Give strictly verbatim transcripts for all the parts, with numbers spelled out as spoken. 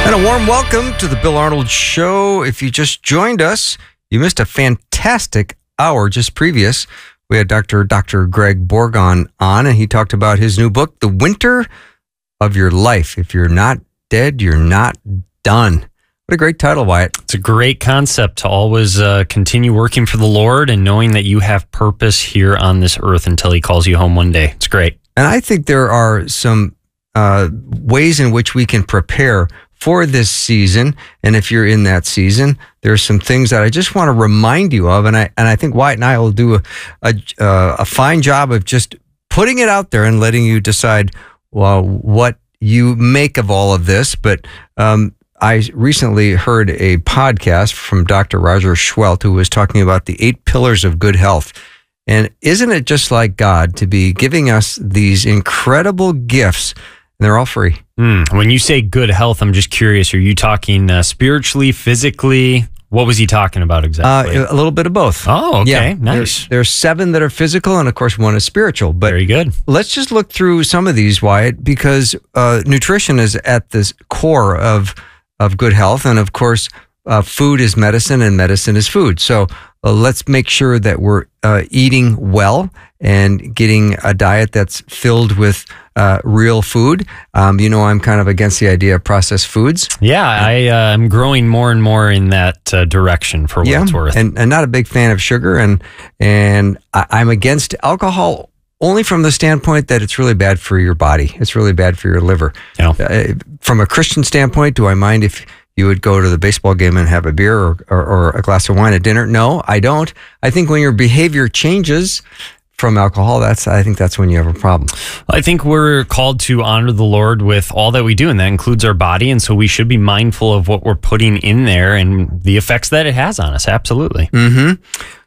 And a warm welcome to the Bill Arnold Show. If you just joined us, you missed a fantastic hour just previous. We had Doctor Doctor Greg Bourgon on, and he talked about his new book, The Winter of Your Life. If you're not dead, you're not done. What a great title, Wyatt. It's a great concept to always uh, continue working for the Lord and knowing that you have purpose here on this earth until he calls you home one day. It's great. And I think there are some uh, ways in which we can prepare for this season. And if you're in that season, there's some things that I just want to remind you of. And I and I think Wyatt and I will do a, a, uh, a fine job of just putting it out there and letting you decide, well, what you make of all of this. But um, I recently heard a podcast from Doctor Roger Schwelt, who was talking about the eight pillars of good health. And isn't it just like God to be giving us these incredible gifts? And they're all free. Mm. When you say good health, I'm just curious. Are you talking uh, spiritually, physically? What was he talking about exactly? Uh, a little bit of both. Oh, okay. Yeah, Nice. There's, there's seven that are physical, and of course, one is spiritual. But very good. Let's just look through some of these, Wyatt, because uh, nutrition is at the core of of good health, and of course, uh, food is medicine, and medicine is food. So uh, let's make sure that we're uh, eating well and getting a diet that's filled with uh, real food. Um, you know, I'm kind of against the idea of processed foods. Yeah, I uh, am growing more and more in that uh, direction for what yeah, it's worth. And, and not a big fan of sugar, and and I, I'm against alcohol only from the standpoint that it's really bad for your body. It's really bad for your liver. Yeah. Uh, from a Christian standpoint, do I mind if you would go to the baseball game and have a beer or, or, or a glass of wine at dinner? No, I don't. I think when your behavior changes from alcohol, that's I think that's when you have a problem. I think we're called to honor the Lord with all that we do, and that includes our body. And so we should be mindful of what we're putting in there and the effects that it has on us. Absolutely. Mm-hmm.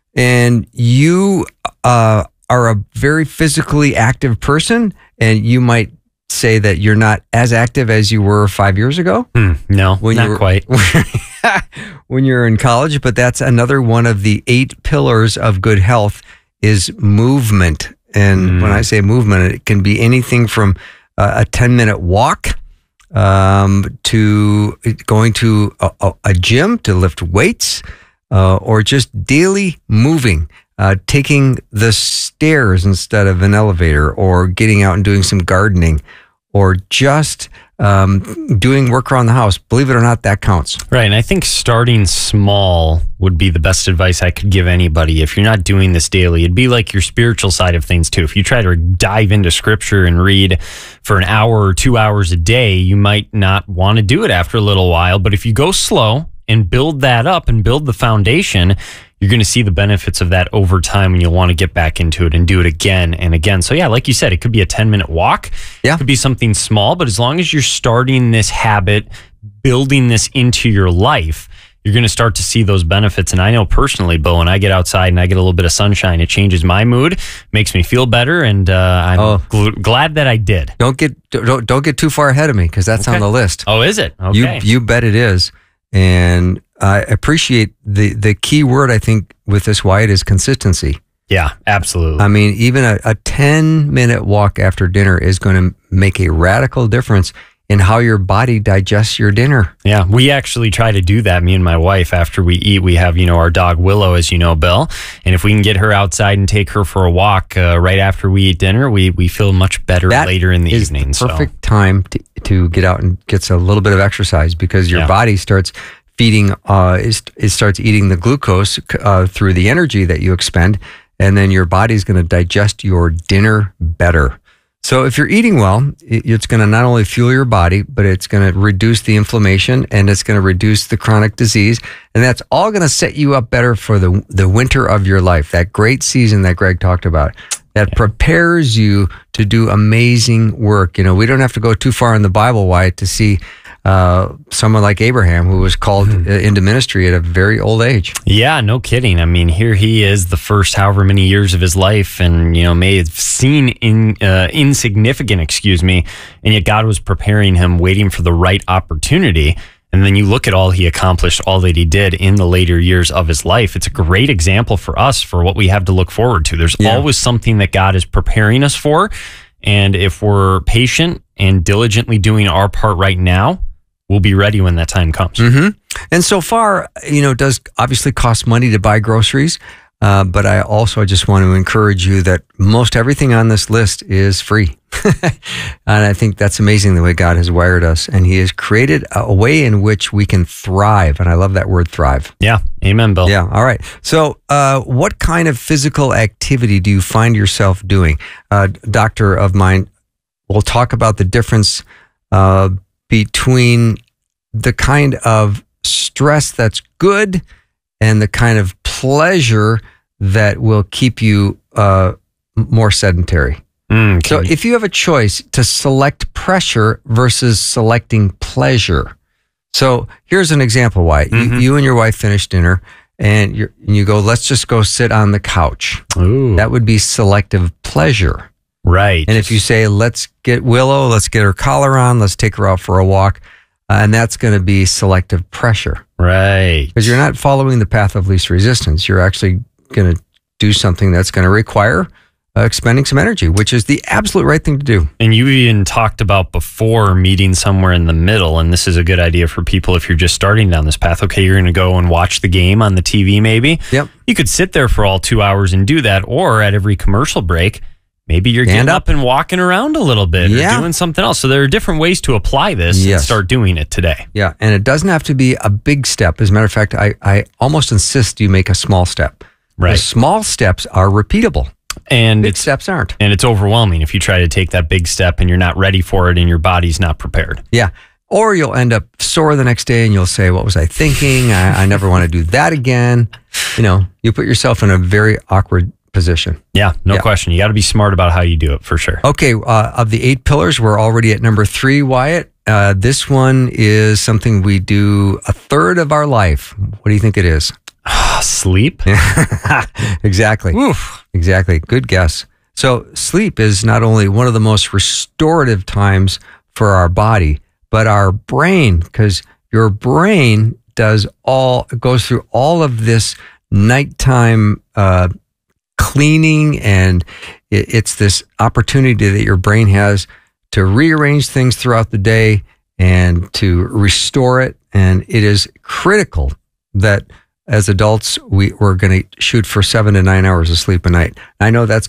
And you uh, are a very physically active person, and you might say that you're not as active as you were five years ago. Mm, no, when not you were, quite. When you're in college, but that's another one of the eight pillars of good health is movement. And mm. when I say movement, it can be anything from uh, a ten minute walk um, to going to a, a, a gym to lift weights uh, or just daily moving. Uh, taking the stairs instead of an elevator, or getting out and doing some gardening, or just um, doing work around the house. Believe it or not, that counts. Right, and I think starting small would be the best advice I could give anybody. If you're not doing this daily, it'd be like your spiritual side of things too. If you try to dive into scripture and read for an hour or two hours a day, you might not want to do it after a little while. But if you go slow and build that up and build the foundation, you're going to see the benefits of that over time, and you'll want to get back into it and do it again and again. So yeah, like you said, it could be a ten minute walk. Yeah. It could be something small, but as long as you're starting this habit, building this into your life, you're going to start to see those benefits. And I know personally, Bo, when I get outside and I get a little bit of sunshine, it changes my mood, makes me feel better. And uh, I'm oh. gl- glad that I did. Don't get, don't, don't get too far ahead of me, because that's okay. on the list. Oh, is it? Okay. You, you bet it is. And I appreciate the, the key word, I think, with this, Wyatt, is consistency. Yeah, absolutely. I mean, even a, a ten minute walk after dinner is going to make a radical difference in how your body digests your dinner. Yeah, we actually try to do that, me and my wife. After we eat, we have, you know, our dog Willow, as you know, Bill. And if we can get her outside and take her for a walk uh, right after we eat dinner, we, we feel much better that later in the is evening. The perfect so. time to, to get out and get a little bit of exercise, because your yeah. body starts feeding, uh, it, it starts eating the glucose uh, through the energy that you expend, and then your body's going to digest your dinner better. So if you're eating well, it, it's going to not only fuel your body, but it's going to reduce the inflammation, and it's going to reduce the chronic disease, and that's all going to set you up better for the the winter of your life, that great season that Greg talked about, that yeah. prepares you to do amazing work. You know, we don't have to go too far in the Bible, Wyatt, to see Uh, someone like Abraham, who was called mm-hmm. into ministry at a very old age. Yeah, no kidding. I mean, here he is, the first however many years of his life, and, you know, may have seemed in, uh, insignificant, excuse me, and yet God was preparing him, waiting for the right opportunity. And then you look at all he accomplished, all that he did in the later years of his life. It's a great example for us for what we have to look forward to. There's yeah. always something that God is preparing us for. And if we're patient and diligently doing our part right now, we'll be ready when that time comes. Mm-hmm. And so far, you know, it does obviously cost money to buy groceries. Uh, but I also just want to encourage you that most everything on this list is free. And I think that's amazing the way God has wired us. And he has created a way in which we can thrive. And I love that word thrive. Yeah. Amen, Bill. Yeah. All right. So uh, what kind of physical activity do you find yourself doing? Uh, doctor of mine will talk about the difference uh, between the kind of stress that's good and the kind of pleasure that will keep you uh, more sedentary. Mm, okay. So if you have a choice to select pressure versus selecting pleasure. So here's an example why. Mm-hmm. You, you and your wife finish dinner and, you're, and you go, let's just go sit on the couch. Ooh. That would be selective pleasure. Right. And if you say, let's get Willow, let's get her collar on, let's take her out for a walk, uh, and that's going to be selective pressure. Right. Because you're not following the path of least resistance. You're actually going to do something that's going to require uh, expending some energy, which is the absolute right thing to do. And you even talked about before meeting somewhere in the middle, and this is a good idea for people if you're just starting down this path. Okay, you're going to go and watch the game on the T V maybe. Yep. You could sit there for all two hours and do that, or at every commercial break, maybe you're Stand getting up. up and walking around a little bit Yeah. or doing something else. So there are different ways to apply this Yes. and start doing it today. Yeah, and it doesn't have to be a big step. As a matter of fact, I, I almost insist you make a small step. Right. The small steps are repeatable. And Big it's steps aren't. and it's overwhelming if you try to take that big step and you're not ready for it and your body's not prepared. Yeah. Or you'll end up sore the next day and you'll say, what was I thinking? I, I never want to do that again. You know, you put yourself in a very awkward position. Yeah, no Yeah. question. You got to be smart about how you do it for sure. Okay, uh, of the eight pillars, we're already at number three, Wyatt. Uh, this one is something we do a third of our life. What do you think it is? Sleep? Exactly. Oof. Exactly. Good guess. So sleep is not only one of the most restorative times for our body, but our brain, because your brain does all, goes through all of this nighttime uh, cleaning, and it, it's this opportunity that your brain has to rearrange things throughout the day and to restore it. And it is critical that as adults, we, we're going to shoot for seven to nine hours of sleep a night. I know that's